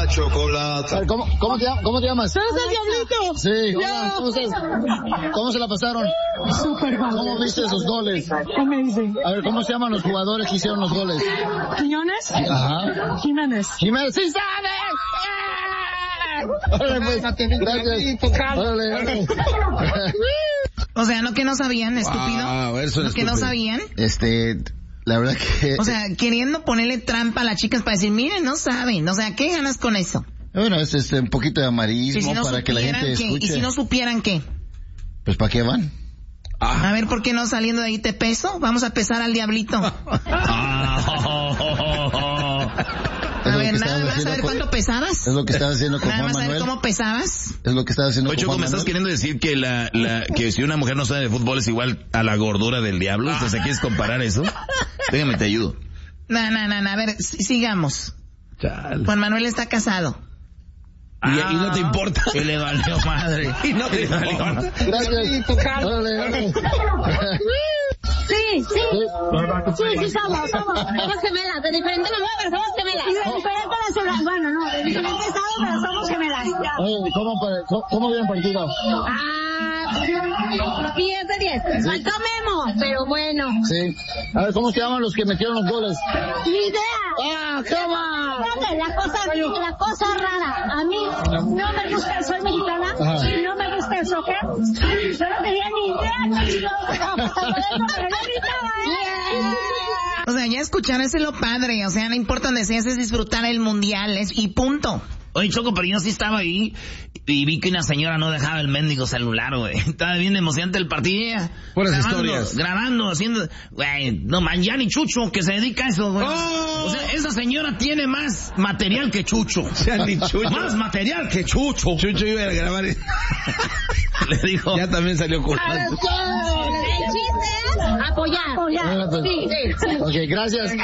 la chocolata. ¿Cómo te llamas? ¿Eres el Diablito? Sí. Yeah. ¿Cómo se la pasaron? Súper mal. ¿Cómo viste esos goles? Amazing. A ver, ¿cómo se llaman los jugadores que hicieron los goles? ¿Quiñones? Ajá. Jiménez. Jiménez, ¡sí sabes! Órale, pues, gracias. Órale. O sea, ¿no que no sabían, estúpido? Eso ¿No que no sabían? La verdad que... O sea, queriendo ponerle trampa a las chicas para decir, miren, no saben. O sea, ¿qué ganas con eso? Bueno, es un poquito de amarillismo si no para que la gente escuche. ¿Y si no supieran qué? Pues, ¿para qué van? A ver, ¿por qué no saliendo de ahí te peso? Vamos a pesar al Diablito. A ver, nada más, a ver cuánto pesabas. Es lo que estabas haciendo con Juan Manuel. Nada más a ver cómo pesabas. Es lo que estabas haciendo con Juan Manuel. ¿Me estás queriendo decir que si una mujer no sabe de fútbol es igual a la gordura del diablo? Entonces, ¿quieres comparar eso? Déjame, te ayudo. No, a ver, sigamos. Chale. Juan Manuel está casado. ¿Y no te importa? Y le valió madre. ¿Y no te importa? Gracias. Órale. Sí, somos gemelas, de diferente manera, pero somos gemelas. Y de diferente nacionalidad, bueno, no, de diferente estado, pero somos gemelas. Oye, ¿cómo vieron partido? 10 de 10. Faltó Memo, pero bueno. Sí. A ver, ¿cómo se llaman los que metieron los goles? ¡Ni idea! La cosa rara. A mí no me gusta, soy mexicana, y no me gusta el soccer. Yo no tenía ni idea. O sea, ya escuchar es lo padre. O sea, no importa donde seas, es disfrutar el mundial. Y punto. Oye, Choco, pero yo sí estaba ahí y vi que una señora no dejaba el mendigo celular, güey. Estaba bien emocionante el partido. Puras historias. Grabando, haciendo... Güey, no, ya ni Chucho, que se dedica a eso, güey. Oh. O sea, esa señora tiene más material que Chucho. Ya ni Chucho. Más material que Chucho. Chucho iba a grabar. Le dijo... Ya también salió con... El chiste es apoyar. Sí. Ok, gracias.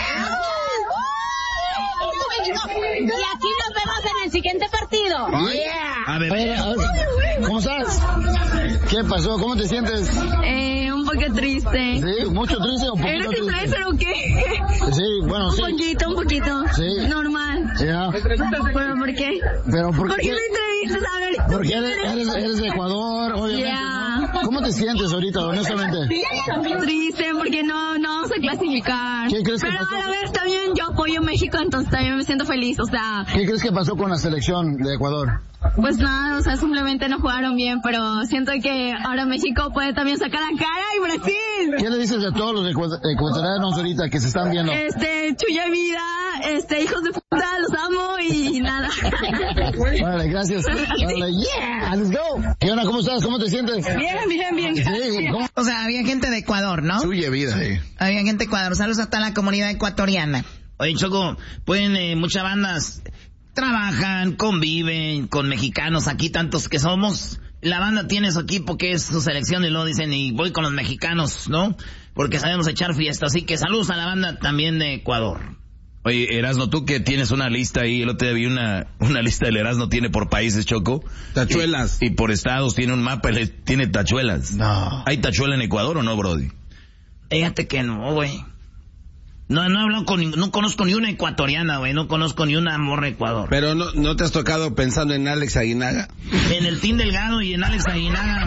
Y aquí nos vemos en el siguiente partido. A ver. ¿Cómo estás? ¿Qué pasó? ¿Cómo te sientes? Un poco triste. ¿Sí? ¿Mucho triste o un poquito ¿Eres triste? influencer o qué? Sí, bueno, sí. Un poquito. Sí. Normal. Ya. ¿Pero por qué? ¿Pero por ¿Por qué? qué me entrevistas? A ver. Porque eres de Ecuador, obviamente. ¿No? ¿Cómo te sientes ahorita, honestamente? Triste, porque no vamos a clasificar. ¿Qué crees que Pero pasó? a la vez también yo apoyo a México, entonces también me siento feliz, o sea... ¿Qué crees que pasó con la selección de Ecuador? Pues nada, o sea, simplemente no jugaron bien, pero siento que ahora México puede también sacar la cara y Brasil. ¿Qué le dices a todos los ecuatorianos ahorita que se están viendo? Chuya vida, hijos de puta, los amo y nada. Vale, gracias. Vale, yeah, let's go. ¿Qué onda? ¿Cómo estás? ¿Cómo te sientes? Bien. Sí, ¿cómo? O sea, había gente de Ecuador, ¿no? Suya vida, Había gente de Ecuador. Saludos a toda la comunidad ecuatoriana. Oye, Choco, muchas bandas trabajan, conviven con mexicanos, aquí tantos que somos. La banda tiene su equipo que es su selección y luego dicen, y voy con los mexicanos, ¿no? Porque sabemos echar fiesta, así que saludos a la banda también de Ecuador. Oye, Erasno, tú que tienes una lista ahí, el otro día vi una lista del Erasno, tiene por países, Choco. Tachuelas. Y por estados tiene un mapa, tiene tachuelas. No. ¿Hay tachuela en Ecuador o no, Brody? Fíjate que no, güey. No he hablado no conozco ni una ecuatoriana, güey, no conozco ni una morra de Ecuador. Pero no te has tocado pensando en Alex Aguinaga. En el Team Delgado y en Alex Aguinaga.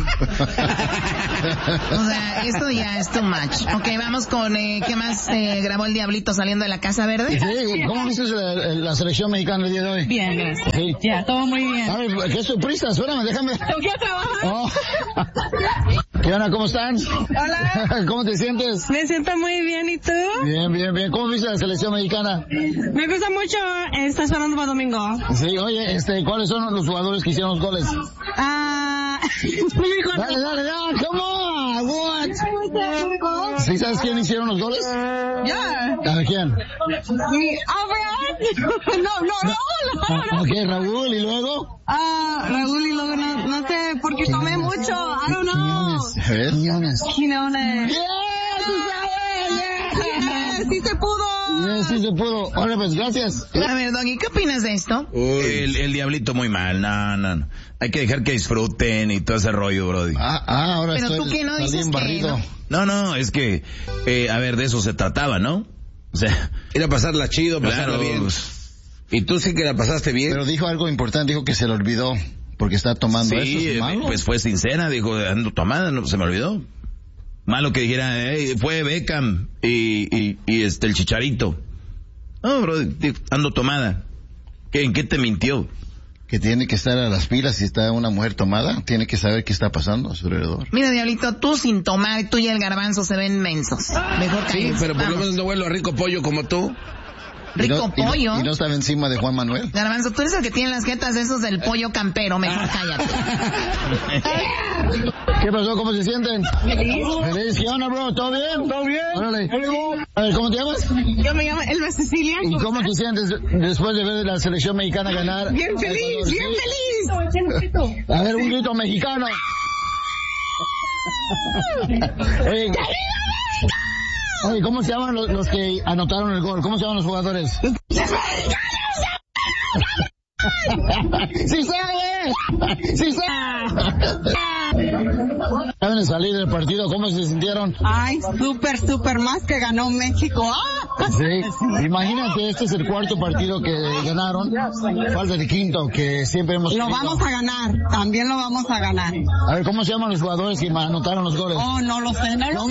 O sea, esto ya es too much. Ok, vamos con, ¿qué más grabó el Diablito saliendo de la Casa Verde? Sí, ¿cómo viste la selección mexicana el día de hoy? Bien, gracias. Sí. Ya, todo muy bien. A ver, qué sorpresa, espérame, déjame. ¿Tengo que trabajar? Oh. ¿Qué onda? ¿Cómo están? Hola. ¿Cómo te sientes? Me siento muy bien, ¿y tú? Bien. ¿Cómo viste la selección mexicana? Me gusta mucho, está esperando para domingo. Sí, oye, ¿cuáles son los jugadores que hicieron los goles? Dale, come on, what? ¿Sí sabes quién hicieron los goles? Ya. ¿A quién? No. Ok, Raúl, ¿y luego? Raúl, y luego no sé, porque tomé mucho, I don't know. Quiñones. Quiñones. Sí se pudo. Sí se pudo. Ahora pues, gracias. A ver, Doggy, ¿qué opinas de esto? El Diablito muy mal, no. Hay que dejar que disfruten y todo ese rollo, Brody. Ahora pero tú que no dices que no, es que, a ver, de eso se trataba, ¿no? O sea, ir a pasarla chido, pasarla bien. ¿Y tú sí que la pasaste bien? Pero dijo algo importante, dijo que se le olvidó, porque está tomando eso. Sí, pues fue sincera, dijo, ando tomada, no, se me olvidó. Malo que dijera, fue Beckham y el Chicharito. No, bro, ando tomada. ¿En qué te mintió? Que tiene que estar a las pilas. Si está una mujer tomada, tiene que saber qué está pasando a su alrededor. Mira, Diablito, tú sin tomar, tú y el Garbanzo se ven mensos. Mejor que sí, pero por lo menos no huelo a rico pollo como tú. Rico pollo. Y no estaba encima de Juan Manuel. Garbanzo, tú eres el que tiene las jetas de esos del pollo campero. Mejor cállate. ¿Qué pasó? ¿Cómo se sienten? Feliz. ¿Qué onda, bro? ¿Todo bien? ¿Todo bien? Órale. A ver, ¿cómo te llamas? Yo me llamo Elba Cecilia. ¿Y cómo te sientes después de ver la selección mexicana ganar? Bien feliz, bien feliz. A ver, un grito mexicano. Oye, ¿cómo se llaman los que anotaron el gol? ¿Cómo se llaman los jugadores? ¡Sí sabe! ¡Sí sabe! Saben de salir del partido, ¿cómo se sintieron? Ay, súper más que ganó México. ¡Ah! Sí, imagínate, este es el cuarto partido que ganaron, falta el quinto, que siempre hemos Lo tenido. vamos a ganar, también lo vamos a ganar. A ver, ¿cómo se llaman los jugadores que anotaron los goles? Oh, no lo sé, no,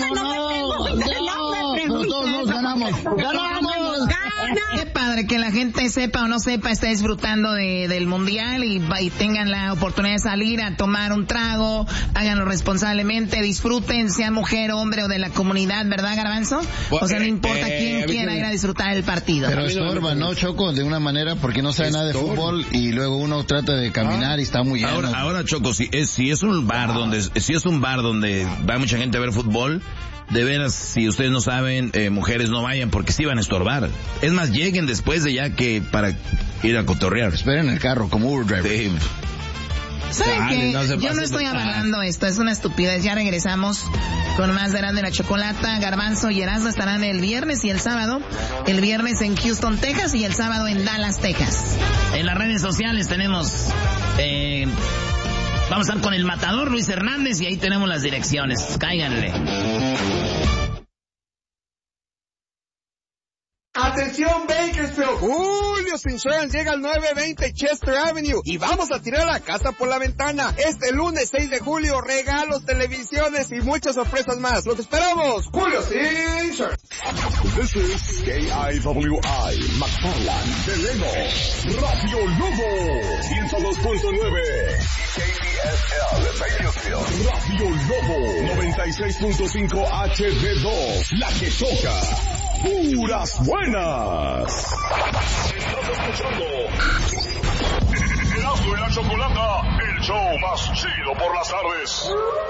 pero todos nos ganamos. ¡Ganamos! Qué padre que la gente sepa o no sepa, esté disfrutando del mundial y tengan la oportunidad de salir a tomar un trago, háganlo responsablemente, disfruten, sea mujer, hombre o de la comunidad, ¿verdad, Garbanzo? O sea, no importa quién quiera ir a disfrutar el partido. Pero estorba, ¿no, Choco? De una manera, porque no sabe nada de fútbol y luego uno trata de caminar y está muy lleno. Ahora, Choco, si es un bar donde va mucha gente a ver fútbol, de veras, si ustedes no saben, mujeres no vayan porque sí van a estorbar. Es más, lleguen después de ya que para ir a cotorrear. Esperen el carro como Uber driver. ¿Saben qué? Yo no estoy avalando esto, es una estupidez. Ya regresamos con más de Erasmo y la Chocolata. Garbanzo y Erasmo estarán el viernes y el sábado. El viernes en Houston, Texas y el sábado en Dallas, Texas. En las redes sociales tenemos... vamos a estar con el matador Luis Hernández y ahí tenemos las direcciones. Cáiganle. ¡Atención, Bakersfield! Julio's Insurance llega al 920 Chester Avenue y vamos a tirar la casa por la ventana. Este lunes 6 de julio, regalos, televisiones y muchas sorpresas más. ¡Los esperamos! ¡Julio's Insurance! This is KIWI, McFarland, Deleno, Radio Lobo, 102.9. KDSL, Bakersfield, Radio Lobo, 96.5 HD2, la que toca. ¡Puras buenas! Estás escuchando Erasmo y la Chocolata, el show más chido por las tardes.